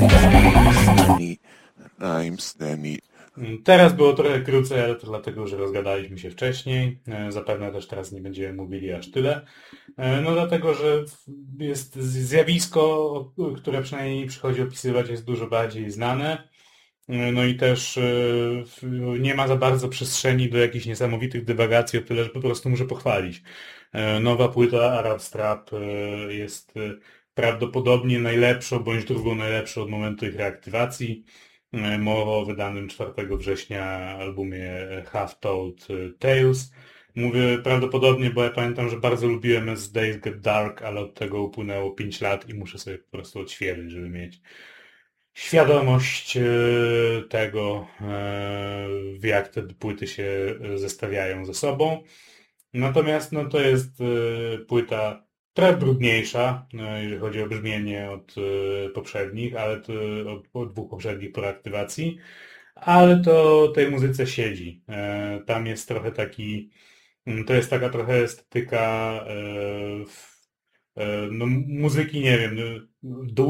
Teraz było trochę krócej, ale to dlatego, że rozgadaliśmy się wcześniej. Zapewne też teraz nie będziemy mówili aż tyle. No dlatego, że jest zjawisko, które przynajmniej przychodzi opisywać, jest dużo bardziej znane. No i też nie ma za bardzo przestrzeni do jakichś niesamowitych dywagacji, o tyle, że po prostu muszę pochwalić. Nowa płyta Arab Strap jest prawdopodobnie najlepszą, bądź drugą najlepszą od momentu ich reaktywacji. Mowa o wydanym 4 września albumie Half Told Tales. Mówię prawdopodobnie, bo ja pamiętam, że bardzo lubiłem As Days Get Dark, ale od tego upłynęło 5 lat i muszę sobie po prostu odświeżyć, żeby mieć świadomość tego, jak te płyty się zestawiają ze sobą. Natomiast no, to jest płyta trochę brudniejsza, jeżeli chodzi o brzmienie od poprzednich, ale to, od dwóch poprzednich po reaktywacji, ale to tej muzyce siedzi. Tam jest trochę taki, to jest taka trochę estetyka no, muzyki, nie wiem, do